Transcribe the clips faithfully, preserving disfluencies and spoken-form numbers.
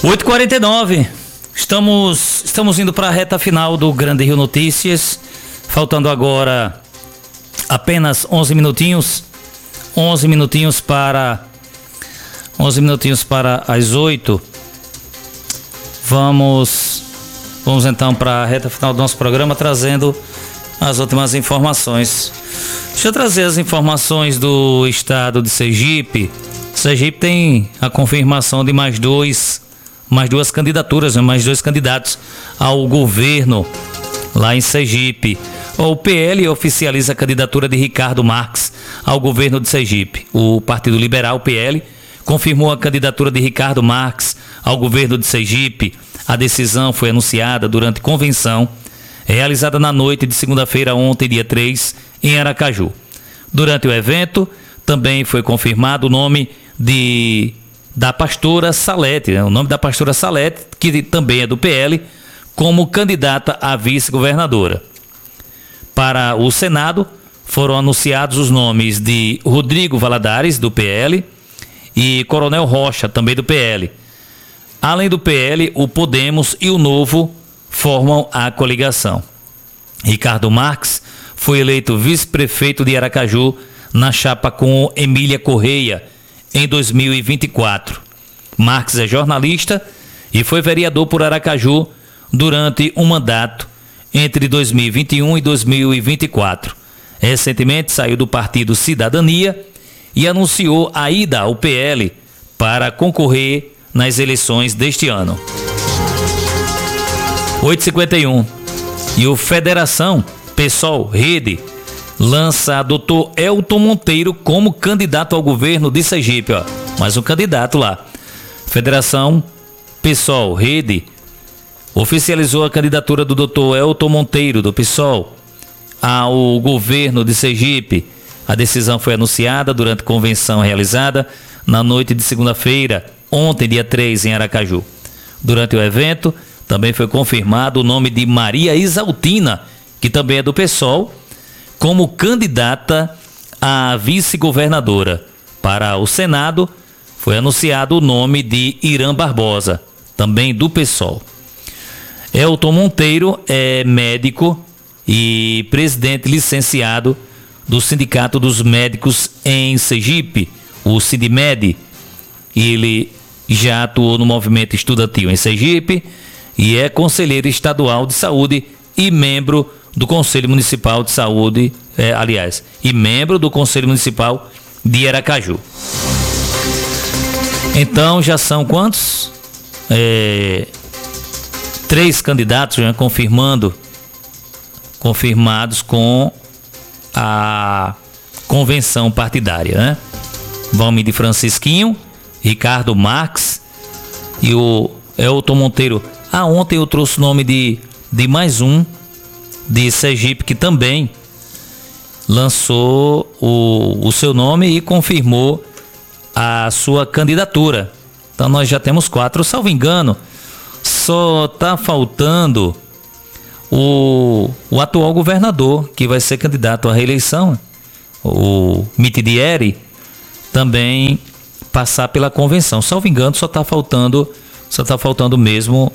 oito e quarenta e nove, estamos, estamos indo para a reta final do Grande Rio Notícias, faltando agora apenas onze minutinhos, onze minutinhos para, onze minutinhos para as oito. Vamos, vamos então para a reta final do nosso programa, trazendo as últimas informações. Deixa eu trazer as informações do estado de Sergipe. Sergipe tem a confirmação de mais dois, mais duas candidaturas, mais dois candidatos ao governo lá em Sergipe. O P L oficializa a candidatura de Ricardo Marques ao governo de Sergipe. O Partido Liberal, P L, confirmou a candidatura de Ricardo Marques ao governo de Sergipe. A decisão foi anunciada durante convenção realizada na noite de segunda-feira, ontem, dia três, em Aracaju. Durante o evento, também foi confirmado o nome de, da pastora Salete, né? o nome da pastora Salete, que também é do P L, como candidata a vice-governadora. Para o Senado, foram anunciados os nomes de Rodrigo Valadares, do P L, e Coronel Rocha, também do P L. Além do P L, o Podemos e o Novo formam a coligação. Ricardo Marques foi eleito vice-prefeito de Aracaju na chapa com Emília Correia em dois mil e vinte e quatro. Marques é jornalista e foi vereador por Aracaju durante um mandato entre dois mil e vinte e um e dois mil e vinte e quatro. Recentemente saiu do partido Cidadania e anunciou a ida ao P L para concorrer nas eleições deste ano. oito e cinquenta e um. E o Federação PSOL Rede lança doutor Elton Monteiro como candidato ao governo de Sergipe. Ó. Mais um candidato lá. Federação PSOL Rede oficializou a candidatura do doutor Elton Monteiro, do PSOL, ao governo de Sergipe. A decisão foi anunciada durante convenção realizada na noite de segunda-feira, ontem, dia três, em Aracaju. Durante o evento, também foi confirmado o nome de Maria Isaltina, que também é do PSOL, como candidata a vice-governadora. Para o Senado, foi anunciado o nome de Irã Barbosa, também do PSOL. Elton Monteiro é médico e presidente licenciado do Sindicato dos Médicos em Sergipe, o Sindimed. Ele já atuou no movimento estudantil em Sergipe e é conselheiro estadual de saúde e membro do Conselho Municipal de Saúde, é, aliás, e membro do Conselho Municipal de Aracaju. Então já são quantos? É, três candidatos já confirmando, confirmados com a convenção partidária, né? Valmir de Francisquinho, Ricardo Marques e o Elton Monteiro. Ah, ontem eu trouxe o nome de, de mais um de Sergipe que também lançou o, o seu nome e confirmou a sua candidatura. Então nós já temos quatro, salvo engano, só está faltando o, o atual governador que vai ser candidato à reeleição, o Mitidieri, também passar pela convenção. Salvo engano, só está faltando, só está faltando mesmo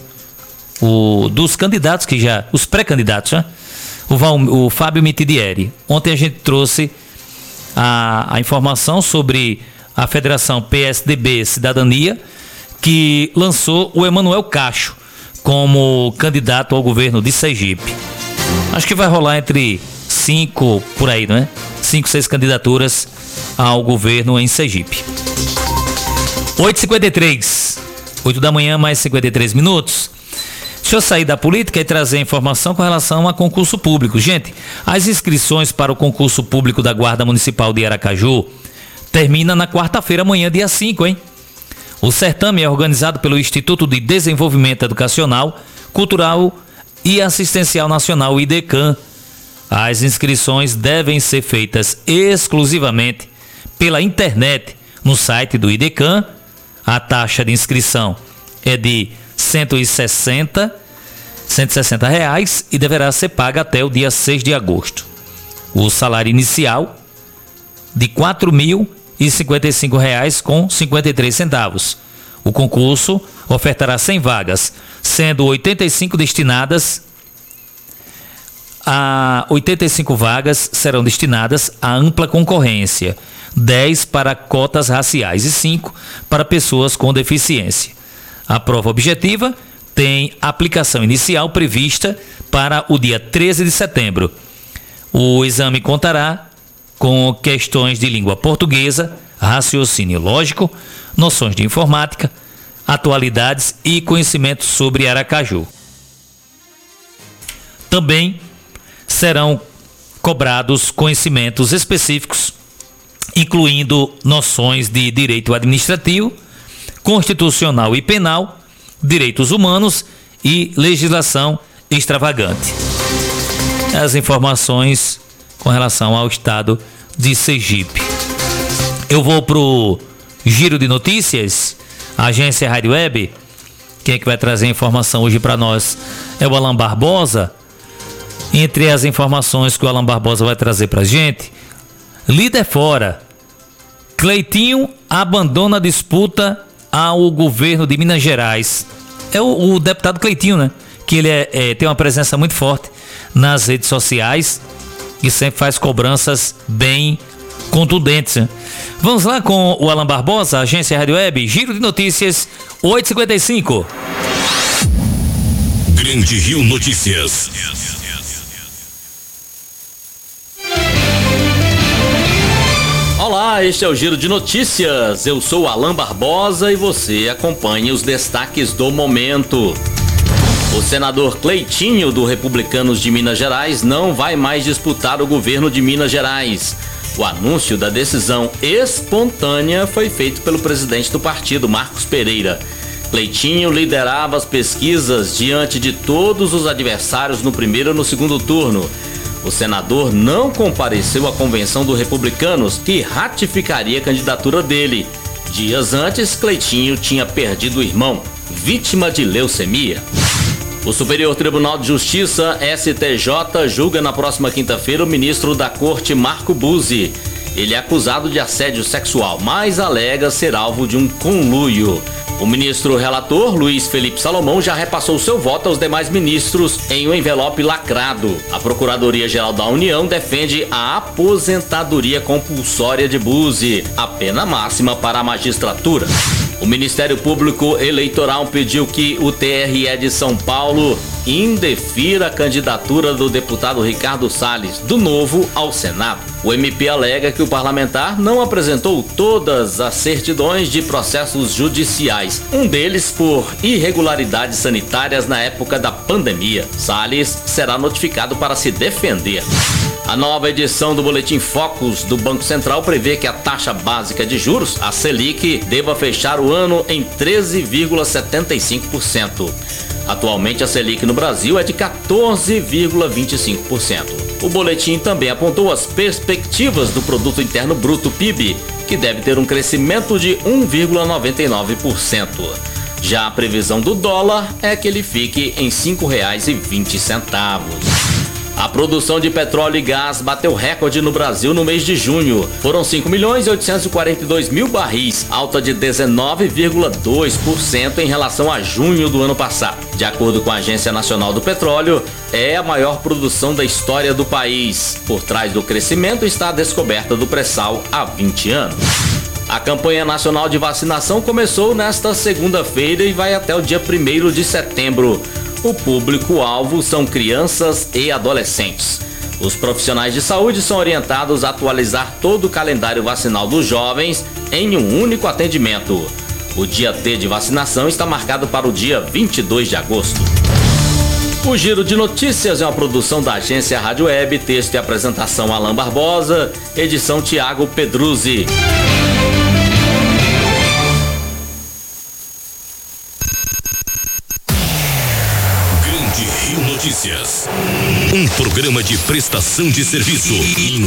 o dos candidatos que já, os pré-candidatos, né? O, Val, o Fábio Mitidieri. Ontem a gente trouxe a, a informação sobre a Federação P S D B Cidadania, que lançou o Emanuel Cacho como candidato ao governo de Sergipe. Acho que vai rolar entre cinco, por aí, não é? Cinco, seis candidaturas ao governo em Sergipe. oito e cinquenta e três, oito da manhã, mais cinquenta e três minutos. Deixa eu sair da política e trazer informação com relação a concurso público. Gente, as inscrições para o concurso público da Guarda Municipal de Aracaju termina na quarta-feira, amanhã, dia cinco, hein? O certame é organizado pelo Instituto de Desenvolvimento Educacional, Cultural e Assistencial Nacional, IDECAN. As inscrições devem ser feitas exclusivamente pela internet no site do IDECAN. A taxa de inscrição é de cento e sessenta reais e deverá ser paga até o dia seis de agosto. O salário inicial de quatro mil e cinquenta e cinco reais com cinquenta e três centavos. O concurso ofertará cem vagas, sendo oitenta e cinco destinadas a oitenta e cinco vagas serão destinadas à ampla concorrência, dez para cotas raciais e cinco para pessoas com deficiência. A prova objetiva tem aplicação inicial prevista para o dia treze de setembro. O exame contará com questões de língua portuguesa, raciocínio lógico, noções de informática, atualidades e conhecimentos sobre Aracaju. Também serão cobrados conhecimentos específicos, incluindo noções de direito administrativo, constitucional e penal, direitos humanos e legislação extravagante. As informações com relação ao estado de Sergipe. Eu vou pro Giro de Notícias, Agência Rádio Web. Quem é que vai trazer a informação hoje para nós é o Alan Barbosa. Entre as informações que o Alan Barbosa vai trazer pra gente, líder fora. Cleitinho abandona a disputa ao governo de Minas Gerais. É o, o deputado Cleitinho, né? Que ele é, é, tem uma presença muito forte nas redes sociais e sempre faz cobranças bem contundentes, né? Vamos lá com o Alan Barbosa, Agência Rádio Web, Giro de Notícias, oito e cinquenta e cinco. Grande Rio Notícias. Olá, este é o Giro de Notícias. Eu sou o Alan Barbosa e você acompanha os destaques do momento. O senador Cleitinho, do Republicanos de Minas Gerais, não vai mais disputar o governo de Minas Gerais. O anúncio da decisão espontânea foi feito pelo presidente do partido, Marcos Pereira. Cleitinho liderava as pesquisas diante de todos os adversários no primeiro e no segundo turno. O senador não compareceu à convenção do Republicanos, que ratificaria a candidatura dele. Dias antes, Cleitinho tinha perdido o irmão, vítima de leucemia. O Superior Tribunal de Justiça, S T J, julga na próxima quinta-feira o ministro da Corte, Marco Buzzi. Ele é acusado de assédio sexual, mas alega ser alvo de um conluio. O ministro relator, Luiz Felipe Salomão, já repassou seu voto aos demais ministros em um envelope lacrado. A Procuradoria-Geral da União defende a aposentadoria compulsória de Buzzi, a pena máxima para a magistratura. O Ministério Público Eleitoral pediu que o T R E de São Paulo indefira a candidatura do deputado Ricardo Salles, do Novo, ao Senado. O M P alega que o parlamentar não apresentou todas as certidões de processos judiciais, um deles por irregularidades sanitárias na época da pandemia. Salles será notificado para se defender. A nova edição do Boletim Focus do Banco Central prevê que a taxa básica de juros, a Selic, deva fechar o ano em treze vírgula setenta e cinco por cento. Atualmente, a Selic no Brasil é de quatorze vírgula vinte e cinco por cento. O boletim também apontou as perspectivas do Produto Interno Bruto, P I B, que deve ter um crescimento de um vírgula noventa e nove por cento. Já a previsão do dólar é que ele fique em cinco reais e vinte centavos. A produção de petróleo e gás bateu recorde no Brasil no mês de junho. Foram cinco milhões e oitocentos e quarenta e dois mil barris, alta de dezenove vírgula dois por cento em relação a junho do ano passado. De acordo com a Agência Nacional do Petróleo, é a maior produção da história do país. Por trás do crescimento está a descoberta do pré-sal há vinte anos. A campanha nacional de vacinação começou nesta segunda-feira e vai até o dia primeiro de setembro. O público-alvo são crianças e adolescentes. Os profissionais de saúde são orientados a atualizar todo o calendário vacinal dos jovens em um único atendimento. O dia D de vacinação está marcado para o dia vinte e dois de agosto. O Giro de Notícias é uma produção da Agência Rádio Web, texto e apresentação Alan Barbosa, edição Tiago Pedruzzi. Rio Notícias, um programa de prestação de serviço.